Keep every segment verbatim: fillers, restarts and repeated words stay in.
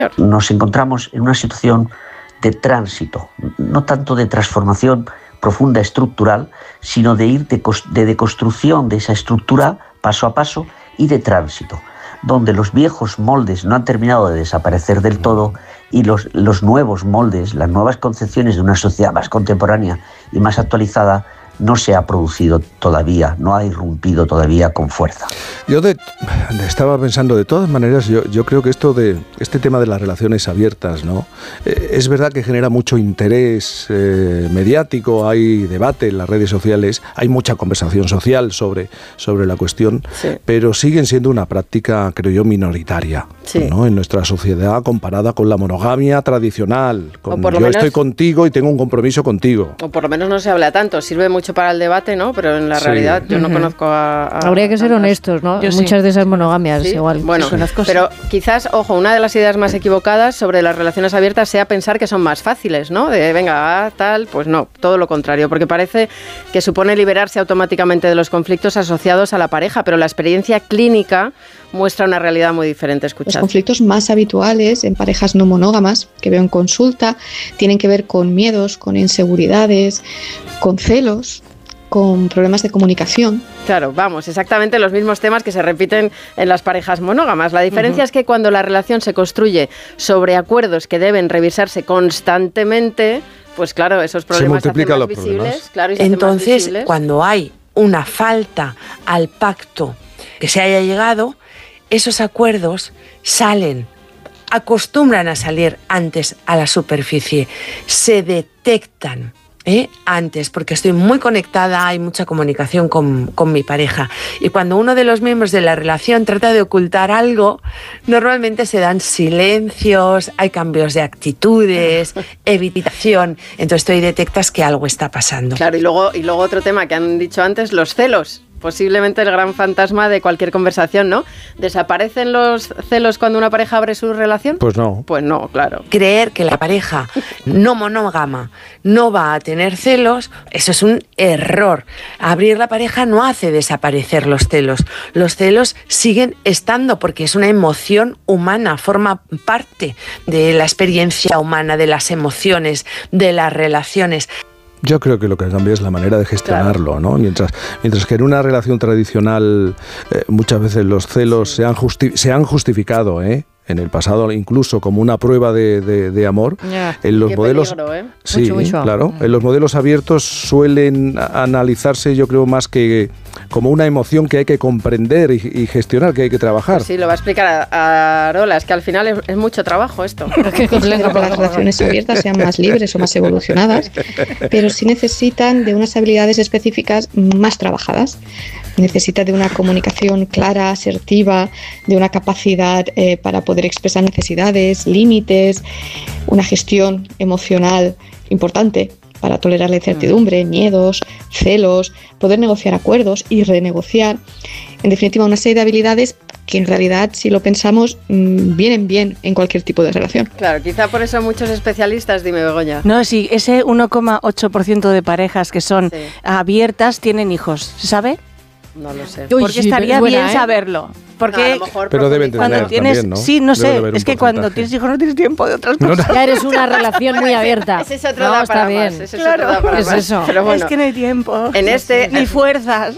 Nos encontramos en una situación de tránsito, no tanto de transformación profunda estructural, sino de ir de, de deconstrucción de esa estructura paso a paso y de tránsito, donde los viejos moldes no han terminado de desaparecer del todo y los, los nuevos moldes, las nuevas concepciones de una sociedad más contemporánea y más actualizada no se ha producido todavía, no ha irrumpido todavía con fuerza. Yo de, estaba pensando, de todas maneras, yo, yo creo que esto de este tema de las relaciones abiertas, ¿no? Eh, es verdad que genera mucho interés eh, mediático, hay debate en las redes sociales, hay mucha conversación social sobre, sobre la cuestión, sí. Pero siguen siendo una práctica, creo yo, minoritaria, sí. ¿no? En nuestra sociedad comparada con la monogamia tradicional. Con, yo menos, estoy contigo y tengo un compromiso contigo. O por lo menos no se habla tanto, sirve mucho para el debate, ¿no? Pero en la sí. realidad yo no uh-huh. conozco a, a... Habría que ser honestos, ¿no? Yo Muchas sí. de esas monogamias, ¿sí? igual. Bueno, pero quizás, ojo, una de las ideas más equivocadas sobre las relaciones abiertas sea pensar que son más fáciles, ¿no? De, venga, ah, tal, pues no, todo lo contrario, porque parece que supone liberarse automáticamente de los conflictos asociados a la pareja, pero la experiencia clínica muestra una realidad muy diferente. Escuchad. Los conflictos más habituales en parejas no monógamas que veo en consulta tienen que ver con miedos, con inseguridades, con celos, con problemas de comunicación. Claro, vamos, exactamente los mismos temas que se repiten en las parejas monógamas. La diferencia uh-huh. es que cuando la relación se construye sobre acuerdos que deben revisarse constantemente, pues claro, esos problemas se hacen más visibles. Claro, y se Entonces, hacen más visibles. Cuando hay una falta al pacto que se haya llegado, esos acuerdos salen, acostumbran a salir antes a la superficie, se detectan. ¿Eh? Antes, porque estoy muy conectada, hay mucha comunicación con, con mi pareja, y cuando uno de los miembros de la relación trata de ocultar algo, normalmente se dan silencios, hay cambios de actitudes, evitación, entonces tú ahí detectas que algo está pasando. Claro, y luego, y luego otro tema que han dicho antes, los celos. Posiblemente el gran fantasma de cualquier conversación, ¿no? ¿Desaparecen los celos cuando una pareja abre su relación? Pues no. Pues no, claro. Creer que la pareja no monógama no va a tener celos, eso es un error. Abrir la pareja no hace desaparecer los celos. Los celos siguen estando porque es una emoción humana, forma parte de la experiencia humana, de las emociones, de las relaciones. Yo creo que lo que cambia es la manera de gestionarlo, ¿no? Mientras, mientras que en una relación tradicional eh, muchas veces los celos se han, justi- se han justificado, ¿eh? En el pasado incluso como una prueba de, de, de amor. Yeah. En los Qué modelos, peligro, ¿eh? sí, mucho, mucho. claro. En los modelos abiertos suelen analizarse, yo creo, más que como una emoción que hay que comprender y, y gestionar, que hay que trabajar. Pues sí, lo va a explicar a, a Arola, es que al final es, es mucho trabajo esto. Que las relaciones abiertas sean más libres o más evolucionadas, pero sí necesitan de unas habilidades específicas más trabajadas. Necesita de una comunicación clara, asertiva, de una capacidad eh, para poder expresar necesidades, límites, una gestión emocional importante para tolerar la incertidumbre, miedos, celos, poder negociar acuerdos y renegociar. En definitiva, una serie de habilidades que en realidad, si lo pensamos, mmm, vienen bien en cualquier tipo de relación. Claro, quizá por eso muchos especialistas, dime Begoña. No, sí, ese uno coma ocho por ciento de parejas que son sí. abiertas tienen hijos, ¿se sabe? No lo sé. Porque Uy, estaría buena, bien ¿eh? saberlo. Porque no, a lo pero deben tener cuando tienes, también, ¿no? sí, no sé, es que cuando porcentaje. tienes hijos no tienes tiempo de otras cosas. No, no. Ya eres una relación muy abierta. Ese es otro no, da está para bien. más. Ese claro, es otro da para es más. eso. Pero bueno, es que no hay tiempo. En este, ni fuerzas.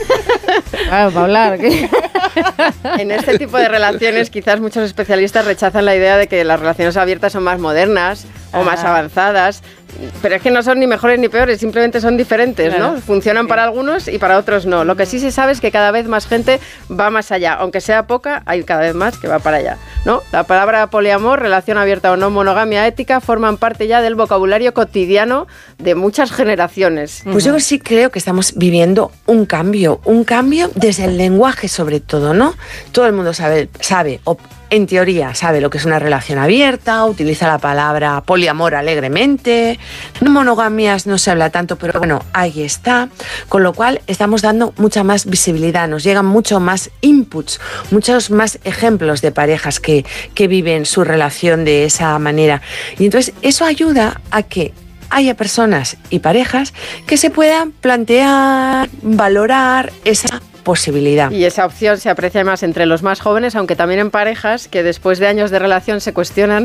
Claro, para hablar. ¿qué? En este tipo de relaciones, quizás muchos especialistas rechazan la idea de que las relaciones abiertas son más modernas o ah. más avanzadas. Pero es que no son ni mejores ni peores, simplemente son diferentes, claro. ¿no? Funcionan para algunos y para otros no. Lo que sí se sabe es que cada vez más gente va más allá. Aunque sea poca, hay cada vez más que va para allá, ¿no? La palabra poliamor, relación abierta o no, monogamia ética, forman parte ya del vocabulario cotidiano de muchas generaciones. Pues yo sí creo que estamos viviendo un cambio, un cambio desde el lenguaje sobre todo, ¿no? Todo el mundo sabe, sabe o en teoría sabe lo que es una relación abierta, utiliza la palabra poliamor alegremente, no monogamias no se habla tanto, pero bueno, ahí está, con lo cual estamos dando mucha más visibilidad, nos llegan mucho más inputs, muchos más ejemplos de parejas que, que viven su relación de esa manera, y entonces eso ayuda a que haya personas y parejas que se puedan plantear, valorar esa posibilidad. Y esa opción se aprecia más entre los más jóvenes, aunque también en parejas que después de años de relación se cuestionan